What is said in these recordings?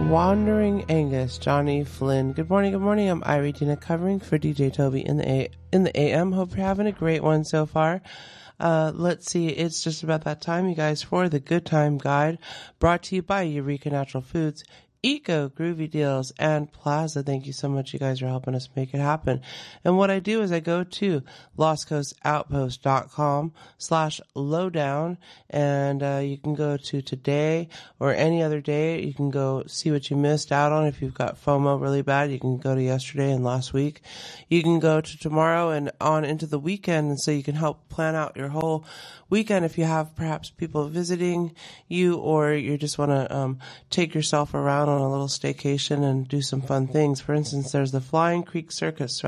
Wandering Angus, Johnny Flynn. Good morning, good morning. I'm Ivy Tina covering for DJ Toby in the AM. Hope you're having a great one so far. Let's see, it's just about that time, you guys, for the Good Time Guide, brought to you by Eureka Natural Foods, Eco, Groovy Deals, and Plaza. Thank you so much. You guys are helping us make it happen. And what I do is I go to lostcoastoutpost.com/lowdown, and you can go to today or any other day. You can go see what you missed out on. If you've got FOMO really bad, you can go to yesterday and last week. You can go to tomorrow and on into the weekend, and so you can help plan out your whole weekend if you have perhaps people visiting you, or you just want to take yourself around on a little staycation and do some fun things. For instance, there's the Flynn Creek Circus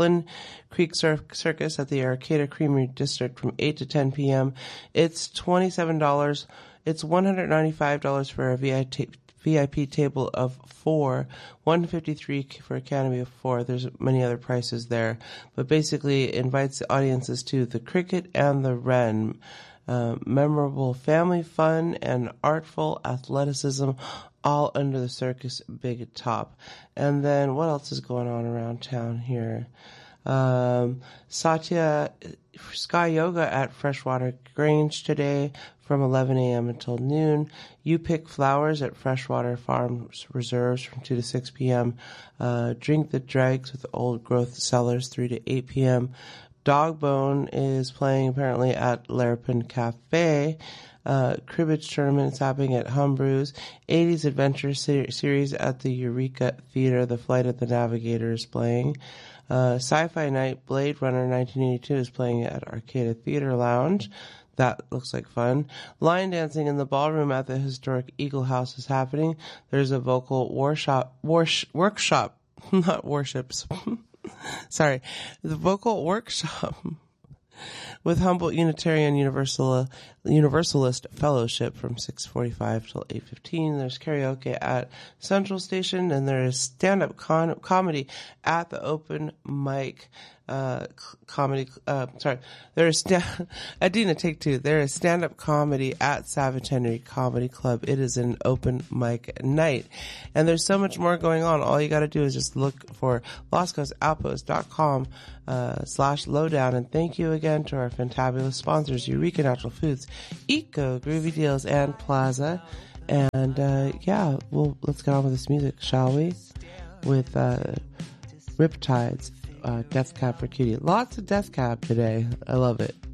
at the Arcata Creamery District from 8 to 10 p.m. It's $27. It's $195 for a VIP table of 4, $153 for a canopy of 4. There's many other prices there, but basically it invites the audiences to the Cricket and the Wren. Memorable family fun and artful athleticism, all under the circus big top. And then what else is going on around town here? Satya Sky Yoga at Freshwater Grange today from 11 a.m. until noon. You Pick Flowers at Freshwater Farms Reserves from 2 to 6 p.m. Drink the Dregs with Old Growth Cellars 3 to 8 p.m. Dogbone is playing apparently at Larapin Cafe. Cribbage tournament is happening at Humbrew's. 80s Adventure series at the Eureka Theater. The Flight of the Navigator is playing. Sci-Fi Night Blade Runner 1982 is playing at Arcata Theater Lounge. That looks like fun. Line dancing in the ballroom at the historic Eagle House is happening. There's a vocal workshop, not warships. Sorry, the vocal workshop with Humboldt Unitarian Universalist Fellowship from 6:45 till 8:15. There's karaoke at Central Station, and there is stand-up comedy at the open mic comedy. There is Adina, take two. There is stand-up comedy at Savage Henry Comedy Club. It is an open mic night, and there's so much more going on. All you got to do is just look for lostcoastoutpost.com/lowdown. And thank you again to our fantabulous sponsors, Eureka Natural Foods, Eco, Groovy Deals, and Plaza. And let's get on with this music, shall we? With Riptides. Death Cab for Cutie. Lots of Death Cab today. I love it.